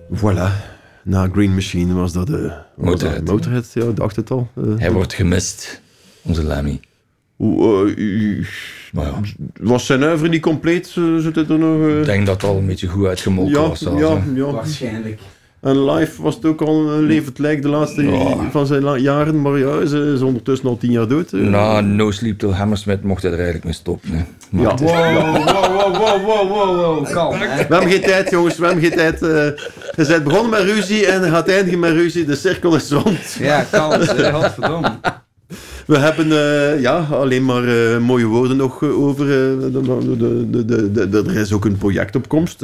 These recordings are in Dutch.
Voilà. Na Green Machine was dat Motorhead, ja, dacht het al. Hij wordt gemist, onze Lemmy. Was zijn uiver niet compleet? Zit het er nog? Ik denk dat het al een beetje goed uitgemolken was. Ja. Waarschijnlijk. En live was het ook al een levend lijk de laatste van zijn jaren, maar ja, ze is ondertussen al 10 jaar dood. Na No Sleep Till Hammersmith mocht hij er eigenlijk mee stoppen. Hè. Ja. Wow, kalm. We hebben geen tijd, jongens, we hebben geen tijd. Je bent begonnen met ruzie en je gaat eindigen met ruzie. De cirkel is rond. Ja, kalm, godverdomme. We hebben alleen maar mooie woorden nog over. Er is ook een projectopkomst.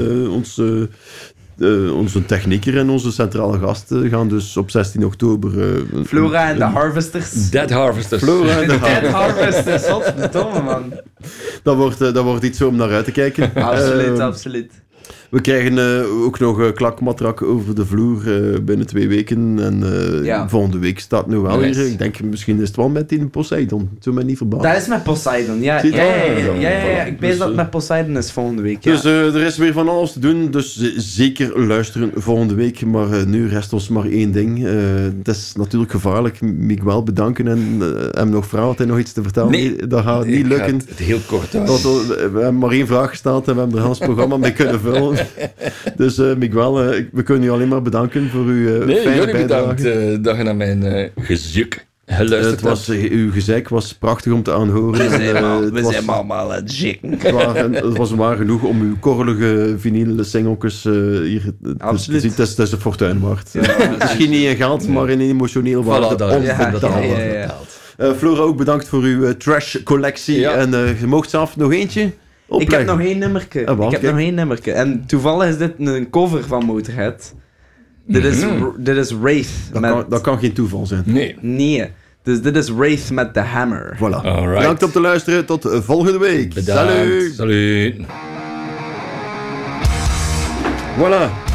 Onze technieker en onze centrale gast gaan dus op 16 oktober... Flora en de Harvesters. Dead Harvesters. Flora en de Dead Harvesters, godverdomme, man. Dat wordt iets om naar uit te kijken. Absoluut. We krijgen ook nog klakmatrak over de vloer binnen 2 weken. En volgende week staat Noël hier. Ik denk, misschien is het wel met die Poseidon. Het zou mij niet verbazen. Dat is met Poseidon, ja. Ik weet dat het met Poseidon is volgende week. Ja. Dus er is weer van alles te doen. Dus zeker luisteren volgende week. Maar nu rest ons maar 1 ding. Het is natuurlijk gevaarlijk. Miguel bedanken en hem nog vragen. Had hij nog iets te vertellen? Nee, dat gaat niet lukken. Het heel kort uit. We hebben maar 1 vraag gesteld en we hebben er een hele programma mee kunnen vullen. Dus Miguel, we kunnen u alleen maar bedanken voor uw fijne bijdrage. Bedankt dat je naar mijn gezoek geluisterd hebt. Uw gezeik was prachtig om te aanhoren. We zijn allemaal aan het jikken. Het was waar genoeg om uw korrelige vinyl singeltjes hier te zien. Het is een fortuin waard. Ja, misschien niet in geld, maar in emotioneel waarde. Flora, ook bedankt voor uw trash-collectie. Ja. En je mocht zelf nog eentje opleggen. Ik heb nog 1 nummerke. En toevallig is dit een cover van Motorhead. Dit is Wraith. Dat kan geen toeval zijn. Nee. Dus dit is Wraith met The Hammer. Voilà. Bedankt om te luisteren. Tot volgende week. Bedankt. Salut. Voilà.